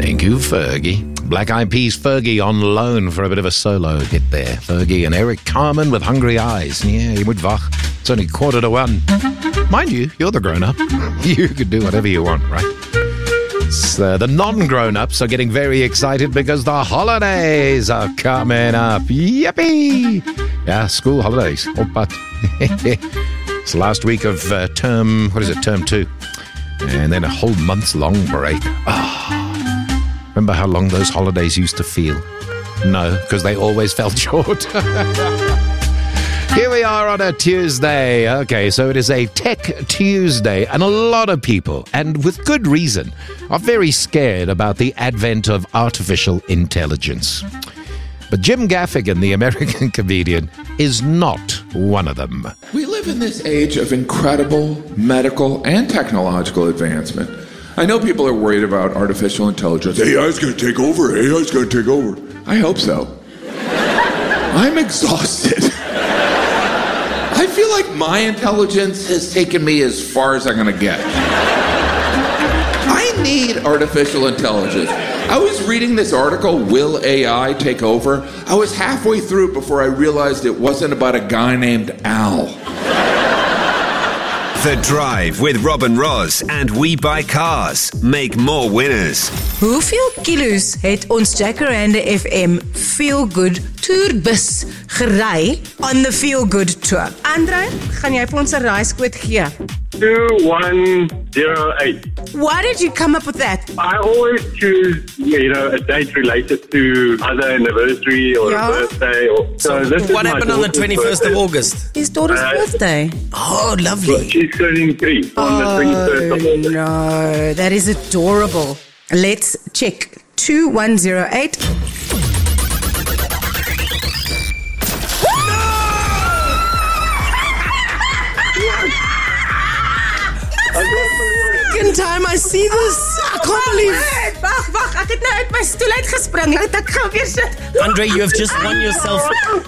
Thank you, Fergie. Black Eyed Peas Fergie on loan for a bit of a solo hit there. Fergie and Eric Carmen with Hungry Eyes. Yeah, you moet wag. It's only 1:45. Mind you, you're the grown-up. You can do whatever you want, right? So the non-grown-ups are getting very excited because the holidays are coming up. Yippee! Yeah, school holidays. Oh, but it's the last week of term 2. And then a whole month's-long break. Remember how long those holidays used to feel? No, because they always fell short. Here we are on a Tuesday. Okay, so it is a Tech Tuesday, and a lot of people, and with good reason, are very scared about the advent of artificial intelligence. But Jim Gaffigan, the American comedian, is not one of them. We live in this age of incredible medical and technological advancement. I know people are worried about artificial intelligence. AI's going to take over. AI's going to take over. I hope so. I'm exhausted. I feel like my intelligence has taken me as far as I'm going to get. I need artificial intelligence. I was reading this article, Will AI Take Over? I was halfway through before I realized it wasn't about a guy named Al. The Drive with Robin Ross and We Buy Cars. Make more winners. Hoeveel kilo's het ons Jacaranda FM Feel Good Tourbus gery on the Feel Good Tour? Andre, gaan jy vir ons 'n reisquote gee? 2108. Why did you come up with that? I always choose, a date related to either an anniversary or a birthday. So this what is happened on the 21st of August? His daughter's birthday. Oh, lovely. She's turning 3 on the 21st of August. No, that is adorable. Let's check. 2108. Second time I see this. I can't believe it. Wag, ek het nou uit my stoel uitgespring. Ek gaan weer sit. Andre, you have just won yourself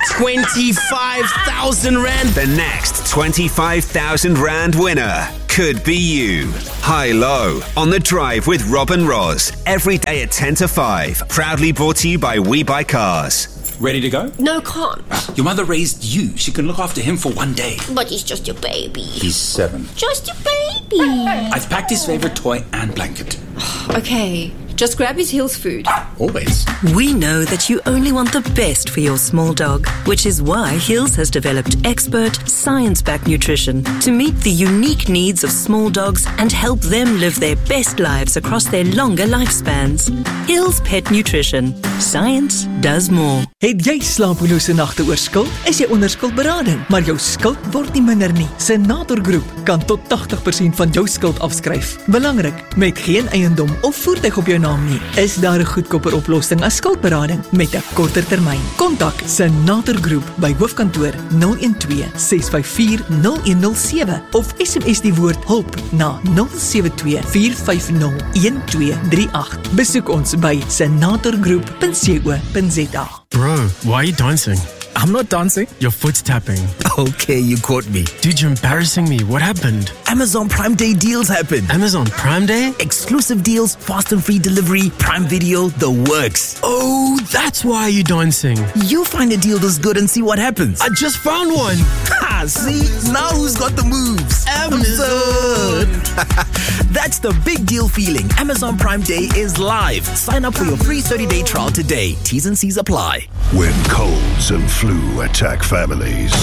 25,000 Rand. The next 25,000 Rand winner could be you. High-low on The Drive with Robin Ross. Every day at 10 to 5. Proudly brought to you by We Buy Cars. Ready to go? No, can't. Your mother raised you. She can look after him for one day. But he's just your baby. He's 7. Just your baby. I've packed his favorite toy and blanket. Okay, just grab his Hills food. Always. We know that you only want the best for your small dog, which is why Hills has developed expert, science-backed nutrition to meet the unique needs of small dogs and help them live their best lives across their longer lifespans. Hills Pet Nutrition. Science does more. Het jy slapelose nagte oor skuld? Is jy onder skuldberading, maar jou skuld word nie minder nie? Senator Groep kan tot 80% van jou skuld afskryf. Belangrik, met geen eiendom of voertuig op jou naam nie, is daar 'n goedkoper oplossing as skuldberading met 'n korter termyn. Kontak Senator Groep by hoofkantoor 012 654 0107 of SMS die woord hulp na 072 450 1238. Besoek ons by senatorgroep.co.za. Bro, why are you dancing? I'm not dancing. Your foot's tapping. Okay, you caught me. Dude, you're embarrassing me. What happened? Amazon Prime Day deals happened. Amazon Prime Day? Exclusive deals, fast and free delivery, Prime Video, the works. Oh, that's why you're dancing. You find a deal that's good and see what happens. I just found one. Ha, see? Now who's got the moves? Amazon. That's the big deal feeling. Amazon Prime Day is live. Sign up for your free 30-day trial today. T's and C's apply. When colds and flu attack families.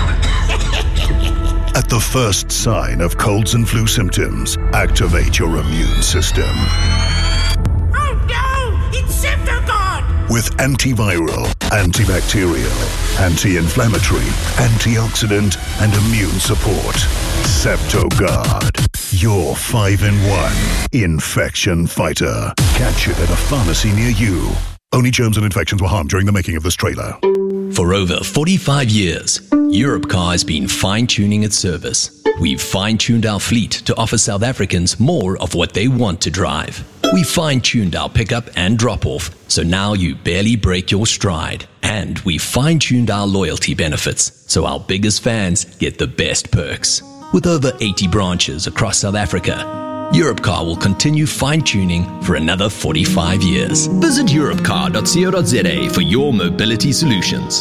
At the first sign of colds and flu symptoms, activate your immune system. Oh no! It's Septogard! With antiviral, antibacterial, anti-inflammatory, antioxidant, and immune support. Septogard. Your 5-in-1 infection fighter. Catch it at a pharmacy near you. Only germs and infections were harmed during the making of this trailer. For over 45 years, Europcar has been fine-tuning its service. We've fine-tuned our fleet to offer South Africans more of what they want to drive. We fine-tuned our pickup and drop-off, so now you barely break your stride. And we fine-tuned our loyalty benefits, so our biggest fans get the best perks. With over 80 branches across South Africa, Europcar will continue fine-tuning for another 45 years. Visit europcar.co.za for your mobility solutions.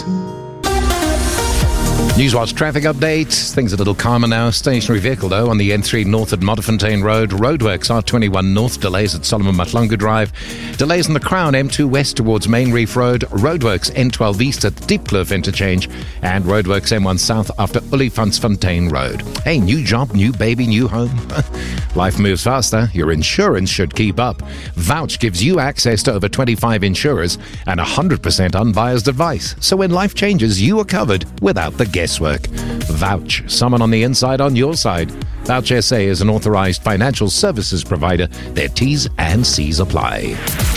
Newswatch traffic update. Things a little calmer now. Stationary vehicle, though, on the N3 north at Modderfontein Road. Roadworks R21 north. Delays at Solomon Matlanga Drive. Delays on the Crown M2 west towards Main Reef Road. Roadworks N12 east at Diepkloof interchange. And roadworks M1 south after Olifantsfontein Road. Hey, new job, new baby, new home. Life moves faster. Your insurance should keep up. Vouch gives you access to over 25 insurers and 100% unbiased advice. So when life changes, you are covered without the guesswork. Vouch, someone on the inside on your side. Vouch SA is an authorized financial services provider. Their T's and C's apply.